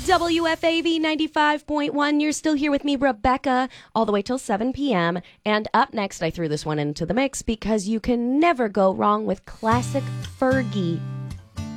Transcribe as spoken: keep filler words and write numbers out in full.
W F A V ninety-five point one. You're still here with me, Rebecca, all the way till seven p.m. And up next, I threw this one into the mix because you can never go wrong with classic Fergie